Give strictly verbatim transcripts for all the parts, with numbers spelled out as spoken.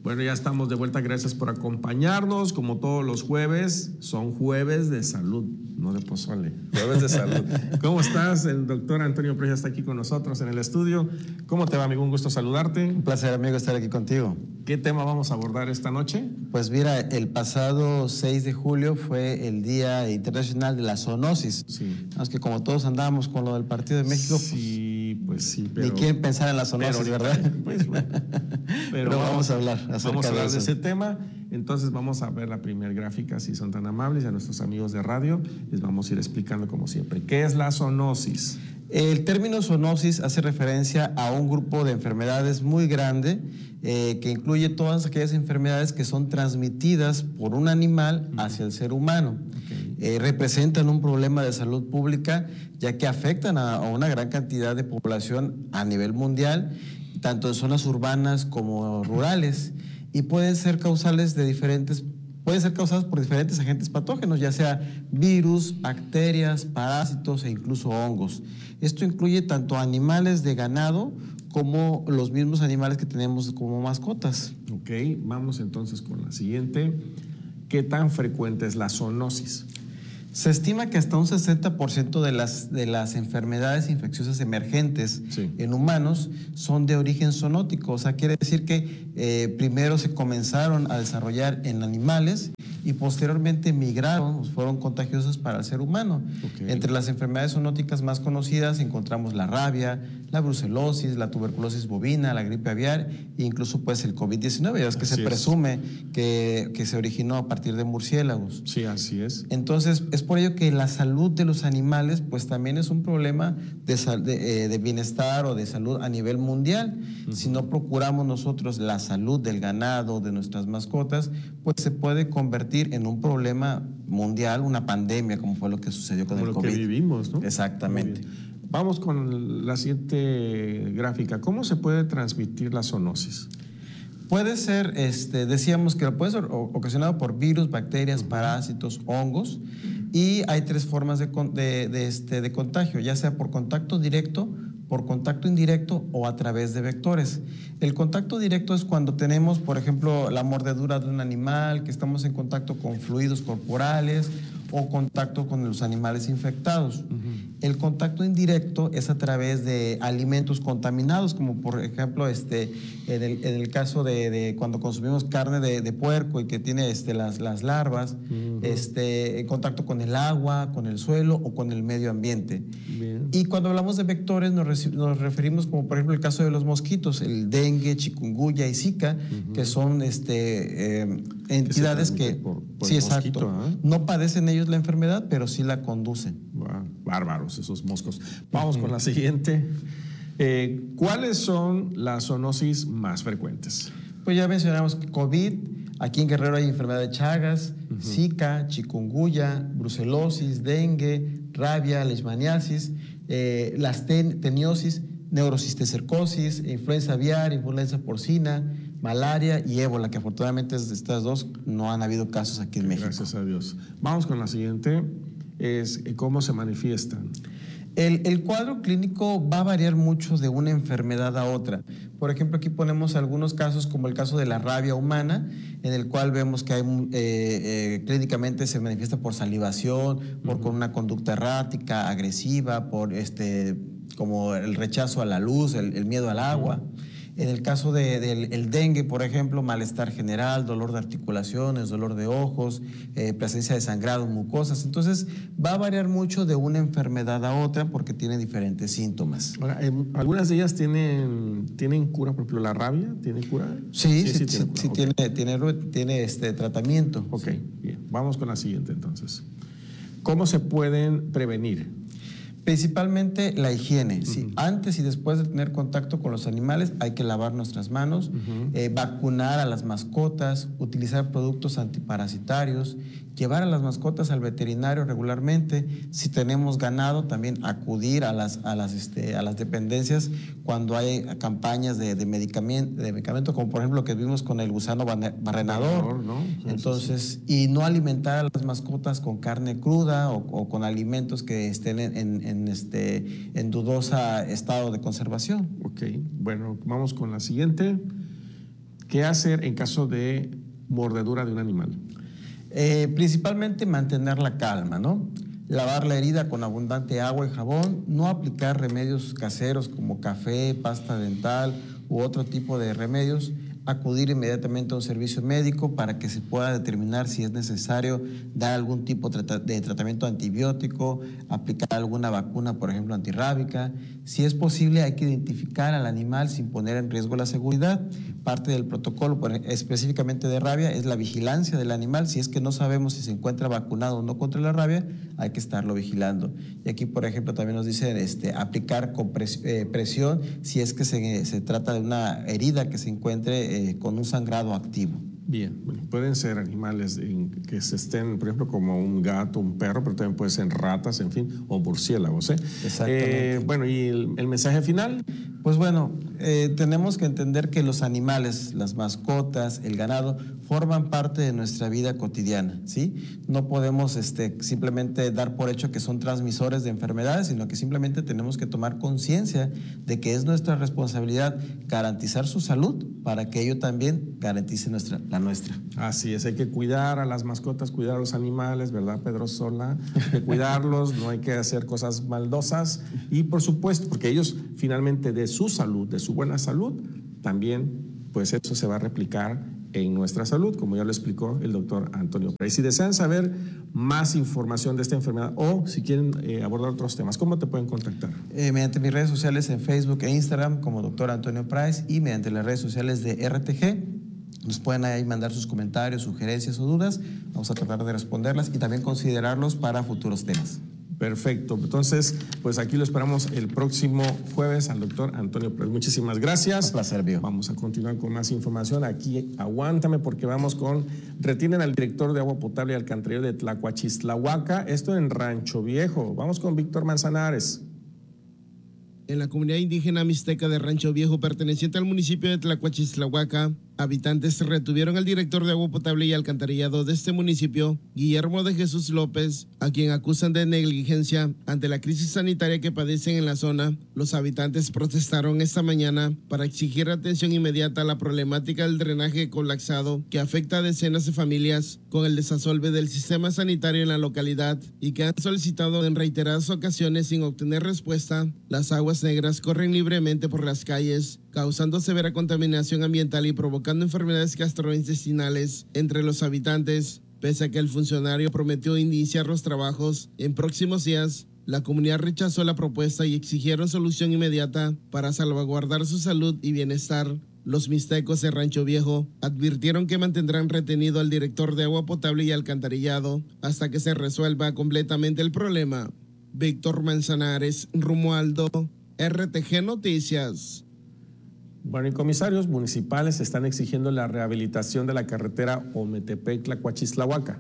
Bueno, ya estamos de vuelta, gracias por acompañarnos. Como todos los jueves, son jueves de salud, no de pozole, jueves de salud. ¿Cómo estás? El doctor Antonio Presa está aquí con nosotros en el estudio. ¿Cómo te va, amigo? Un gusto saludarte. Un placer, amigo, estar aquí contigo. ¿Qué tema vamos a abordar esta noche? Pues mira, el pasado seis de julio fue el Día Internacional de la Zoonosis. Sí. Es que como todos andábamos con lo del Partido de México, sí, pues, pues sí, pero... Ni quieren pensar en la zoonosis, pero, ¿verdad? Pues, bueno, pero, pero vamos, vamos a hablar acerca vamos a hablar de, de ese tema. Entonces vamos a ver la primera gráfica, si son tan amables, y a nuestros amigos de radio les vamos a ir explicando como siempre. ¿Qué es la zoonosis? El término zoonosis hace referencia a un grupo de enfermedades muy grande eh, que incluye todas aquellas enfermedades que son transmitidas por un animal hacia el ser humano. Okay. Eh, representan un problema de salud pública ya que afectan a, a una gran cantidad de población a nivel mundial, tanto en zonas urbanas como rurales, y pueden ser causales de diferentes Pueden ser causadas por diferentes agentes patógenos, ya sea virus, bacterias, parásitos e incluso hongos. Esto incluye tanto animales de ganado como los mismos animales que tenemos como mascotas. Ok, vamos entonces con la siguiente. ¿Qué tan frecuente es la zoonosis? Se estima que hasta un sesenta por ciento de las, de las enfermedades infecciosas emergentes sí. en humanos son de origen zoonótico. O sea, quiere decir que eh, primero se comenzaron a desarrollar en animales y posteriormente migraron, fueron contagiosas para el ser humano. Okay. Entre las enfermedades zoonóticas más conocidas encontramos la rabia, la brucelosis, la tuberculosis bovina, la gripe aviar e incluso pues el COVID diecinueve, ya es que así se es. presume que, que se originó a partir de murciélagos. Sí, así es. Entonces, es por ello que la salud de los animales pues también es un problema de, de, de bienestar o de salud a nivel mundial. Uh-huh. Si no procuramos nosotros la salud del ganado, de nuestras mascotas, pues se puede convertir en un problema mundial, una pandemia, como fue lo que sucedió con como el lo COVID. Que vivimos, ¿no? Exactamente. Vamos con la siguiente gráfica. ¿Cómo se puede transmitir la zoonosis? Puede ser, este, decíamos que puede ser ocasionado por virus, bacterias, uh-huh. parásitos, hongos, y hay tres formas de, de, de, este, de contagio, ya sea por contacto directo, por contacto indirecto o a través de vectores. El contacto directo es cuando tenemos, por ejemplo, la mordedura de un animal, que estamos en contacto con fluidos corporales o contacto con los animales infectados. Uh-huh. El contacto indirecto es a través de alimentos contaminados, como por ejemplo este, en, el, en el caso de, de cuando consumimos carne de, de puerco y que tiene este, las, las larvas, uh-huh. este, en contacto con el agua, con el suelo o con el medio ambiente. Bien. Y cuando hablamos de vectores nos, nos referimos como por ejemplo el caso de los mosquitos, el dengue, chikungunya y zika, uh-huh. que son este, eh, entidades que, por, por sí, exacto, mosquito, ¿eh? no padecen ellos la enfermedad, pero sí la conducen. Wow, bárbaros esos moscos. Vamos uh-huh. con la siguiente. Eh, ¿Cuáles son las zoonosis más frecuentes? Pues ya mencionamos COVID. Aquí en Guerrero hay enfermedad de Chagas, uh-huh. Zika, chikungunya, brucelosis, dengue, rabia, leishmaniasis, eh, las ten, teniosis, neurocisticercosis, influenza aviar, influenza porcina, malaria y ébola, que afortunadamente de estas dos no han habido casos aquí en okay, México. Gracias a Dios. Vamos con la siguiente, es cómo se manifiestan. El, el cuadro clínico va a variar mucho de una enfermedad a otra. Por ejemplo, aquí ponemos algunos casos como el caso de la rabia humana, en el cual vemos que hay, eh, eh, clínicamente se manifiesta por salivación, por uh-huh. con una conducta errática, agresiva, por este, como el rechazo a la luz, el, el miedo al agua. Uh-huh. En el caso del de, de, dengue, por ejemplo, malestar general, dolor de articulaciones, dolor de ojos, eh, presencia de sangrado, mucosas. Entonces, va a variar mucho de una enfermedad a otra porque tiene diferentes síntomas. Ahora, eh, ¿algunas de ellas tienen, tienen cura? Por ejemplo, ¿la rabia tiene cura? Sí, sí, sí, sí, tiene, sí, sí okay. tiene, tiene, tiene este tratamiento. Ok, sí. Bien. Vamos con la siguiente entonces. ¿Cómo se pueden prevenir? Principalmente la higiene. Uh-huh. ¿sí? Antes y después de tener contacto con los animales hay que lavar nuestras manos, uh-huh. eh, vacunar a las mascotas, utilizar productos antiparasitarios, llevar a las mascotas al veterinario regularmente. Si tenemos ganado, también acudir a las, a las, este, a las dependencias cuando hay campañas de, de, medicamento, de medicamento, como por ejemplo lo que vimos con el gusano barrenador. ¿no? Entonces, y no alimentar a las mascotas con carne cruda o, o con alimentos que estén en, en, en, este, en dudosa estado de conservación. Ok, bueno, vamos con la siguiente. ¿qué hacer en caso de mordedura de un animal? Eh, principalmente mantener la calma, ¿no? Lavar la herida con abundante agua y jabón, no aplicar remedios caseros como café, pasta dental u otro tipo de remedios, acudir inmediatamente a un servicio médico para que se pueda determinar si es necesario dar algún tipo de tratamiento antibiótico, aplicar alguna vacuna, por ejemplo, antirrábica. Si es posible, hay que identificar al animal sin poner en riesgo la seguridad. Parte del protocolo, específicamente de rabia, es la vigilancia del animal. Si es que no sabemos si se encuentra vacunado o no contra la rabia, hay que estarlo vigilando. Y aquí, por ejemplo, también nos dicen este, aplicar con pres, eh, presión si es que se, se trata de una herida que se encuentre eh, con un sangrado activo. Bien, bueno, pueden ser animales en, que se estén, por ejemplo, como un gato, un perro, pero también pueden ser ratas, en fin, o murciélagos, ¿eh? Exactamente. Eh, bueno, ¿y el, el mensaje final? Pues bueno, eh, tenemos que entender que los animales, las mascotas, el ganado, forman parte de nuestra vida cotidiana, ¿sí? No podemos este, simplemente dar por hecho que son transmisores de enfermedades, sino que simplemente tenemos que tomar conciencia de que es nuestra responsabilidad garantizar su salud para que ello también garantice nuestra, la nuestra. Así es, hay que cuidar a las mascotas, cuidar a los animales, ¿verdad, Pedro Sola? Hay que cuidarlos, no hay que hacer cosas maldosas y, por supuesto, porque ellos finalmente de su salud, de su buena salud, también pues eso se va a replicar en nuestra salud, como ya lo explicó el doctor Antonio Price. Si desean saber más información de esta enfermedad o si quieren eh, abordar otros temas, ¿cómo te pueden contactar? Eh, mediante mis redes sociales en Facebook e Instagram como doctor Antonio Price y mediante las redes sociales de R T G. Nos pueden ahí mandar sus comentarios, sugerencias o dudas. Vamos a tratar de responderlas y también considerarlos para futuros temas. Perfecto. Entonces, pues aquí lo esperamos el próximo jueves al doctor Antonio Price. Muchísimas gracias. Un placer, Bio. Vamos a continuar con más información. Aquí aguántame porque vamos con... Retienen al director de agua potable y alcantarillado de Tlacuachistlahuaca, esto en Rancho Viejo. Vamos con Víctor Manzanares. En la comunidad indígena mixteca de Rancho Viejo, perteneciente al municipio de Tlacuachistlahuaca, habitantes retuvieron al director de agua potable y alcantarillado de este municipio, Guillermo de Jesús López, a quien acusan de negligencia ante la crisis sanitaria que padecen en la zona. Los habitantes protestaron esta mañana para exigir atención inmediata a la problemática del drenaje colapsado que afecta a decenas de familias con el desasolve del sistema sanitario en la localidad y que han solicitado en reiteradas ocasiones sin obtener respuesta. Las aguas negras corren libremente por las calles, causando severa contaminación ambiental y provocando enfermedades gastrointestinales entre los habitantes. Pese a que el funcionario prometió iniciar los trabajos en próximos días, la comunidad rechazó la propuesta y exigieron solución inmediata para salvaguardar su salud y bienestar. Los mixtecos de Rancho Viejo advirtieron que mantendrán retenido al director de agua potable y alcantarillado hasta que se resuelva completamente el problema. Víctor Manzanares, Romualdo, R T G Noticias. Bueno, y comisarios municipales están exigiendo la rehabilitación de la carretera Ometepec-Tlacuachistlahuaca.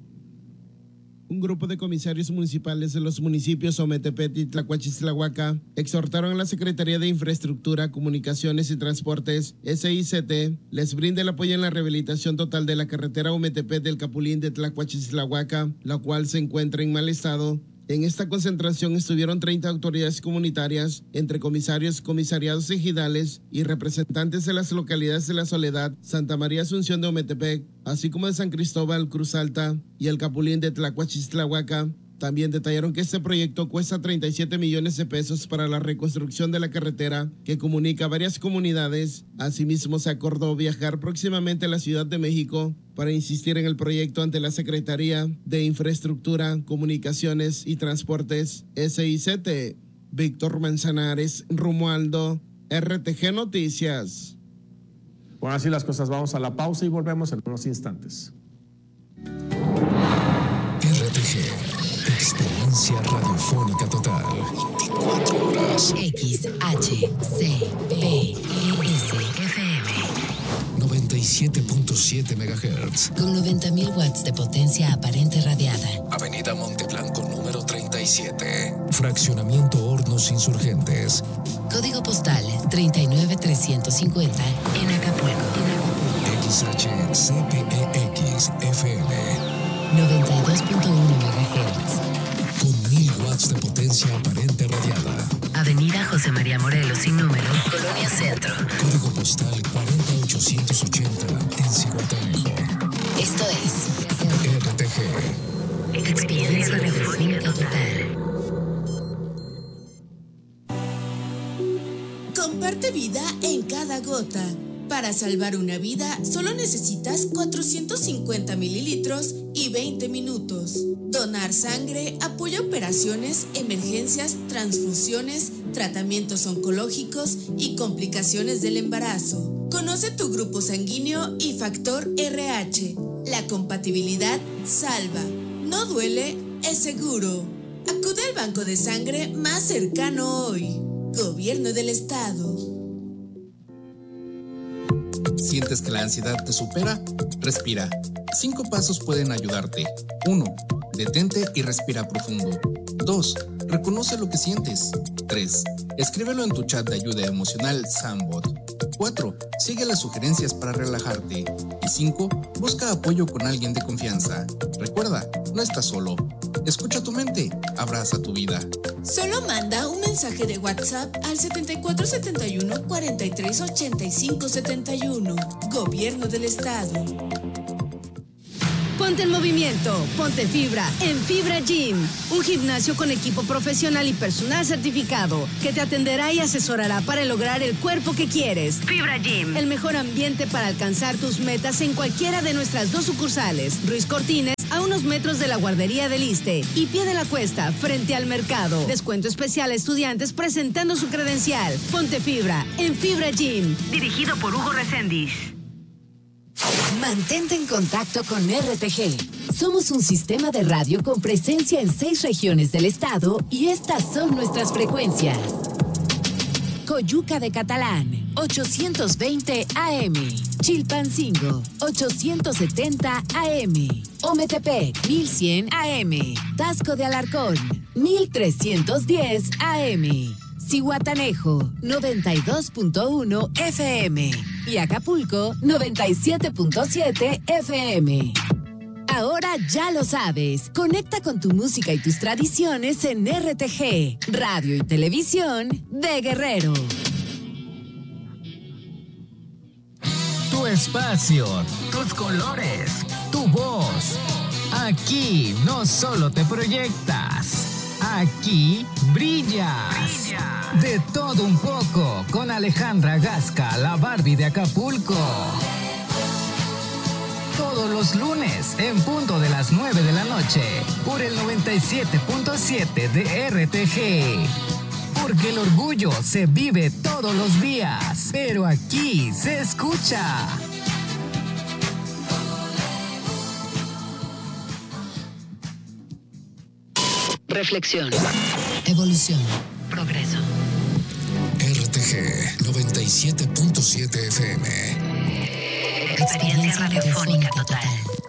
Un grupo de comisarios municipales de los municipios Ometepec y Tlacuachistlahuaca exhortaron a la Secretaría de Infraestructura, Comunicaciones y Transportes, S I C T, les brinde el apoyo en la rehabilitación total de la carretera Ometepec del Capulín de Tlacuachistlahuaca, la cual se encuentra en mal estado. En esta concentración estuvieron treinta autoridades comunitarias, entre comisarios, comisariados ejidales y representantes de las localidades de La Soledad, Santa María Asunción de Ometepec, así como de San Cristóbal, Cruz Alta y el Capulín de Tlacuachistlahuaca. También detallaron que este proyecto cuesta treinta y siete millones de pesos para la reconstrucción de la carretera que comunica varias comunidades. Asimismo, se acordó viajar próximamente a la Ciudad de México para insistir en el proyecto ante la Secretaría de Infraestructura, Comunicaciones y Transportes, S I C T. Víctor Manzanares, Romualdo, R T G Noticias. Bueno, así las cosas. Vamos a la pausa y volvemos en unos instantes. R T G, experiencia radiofónica total. veinticuatro horas. X H C P S F M noventa y siete punto siete megahertz. con noventa mil watts de potencia aparente radiada. Avenida Monteblanco número treinta y siete. Fraccionamiento Hornos Insurgentes. Código postal treinta y nueve trescientos cincuenta en Acapulco. X H C P E X F M. noventa y dos punto uno megahertz. Con mil watts de potencia aparente radiada. Avenida José María Morelos sin número, Colonia Centro. Código postal cuarenta y ocho ochocientos ochenta en Zihuatanejo. Esto es R T G. Experiencia Radiofónica Total. Comparte vida en cada gota. Para salvar una vida, solo necesitas cuatrocientos cincuenta mililitros y veinte minutos. Donar sangre apoya operaciones, emergencias, transfusiones, tratamientos oncológicos y complicaciones del embarazo. Conoce tu grupo sanguíneo y factor R H. La compatibilidad salva. No duele, es seguro. Acude al banco de sangre más cercano hoy. Gobierno del Estado. ¿Sientes que la ansiedad te supera? Respira. Cinco pasos pueden ayudarte. uno. Detente y respira profundo. dos. Reconoce lo que sientes. tres. Escríbelo en tu chat de ayuda emocional Sambot. cuatro. Sigue las sugerencias para relajarte. Y cinco. Busca apoyo con alguien de confianza. Recuerda, no estás solo. Escucha tu mente, abraza tu vida. Solo manda un mensaje de WhatsApp al setenta y cuatro setenta y uno cuarenta y tres ochenta y cinco setenta y uno. Gobierno del Estado. Ponte en movimiento, ponte fibra en Fibra Gym, un gimnasio con equipo profesional y personal certificado que te atenderá y asesorará para lograr el cuerpo que quieres. Fibra Gym, el mejor ambiente para alcanzar tus metas en cualquiera de nuestras dos sucursales, Ruiz Cortines, a unos metros de la guardería del Iste, y Pie de la Cuesta, frente al mercado. Descuento especial a estudiantes presentando su credencial. Ponte fibra en Fibra Gym, dirigido por Hugo Reséndiz. Mantente en contacto con R T G. Somos un sistema de radio con presencia en seis regiones del estado y estas son nuestras frecuencias. Coyuca de Catalán, ochocientos veinte A M. Chilpancingo, ochocientos setenta A M. Ometepec, mil cien A M. Tasco de Alarcón, mil trescientos diez A M. Zihuatanejo, noventa y dos punto uno F M. Y Acapulco, noventa y siete punto siete F M. Ahora ya lo sabes. Conecta con tu música y tus tradiciones en R T G, radio y televisión de Guerrero. Tu espacio, tus colores, tu voz. Aquí no solo te proyectas, aquí brillas. De todo un poco con Alejandra Gasca, la Barbie de Acapulco. Todos los lunes en punto de las nueve de la noche por el noventa y siete punto siete de R T G. Porque el orgullo se vive todos los días, pero aquí se escucha. Reflexión. Evolución. Progreso. R T G noventa y siete punto siete F M. Experiencia radiofónica total.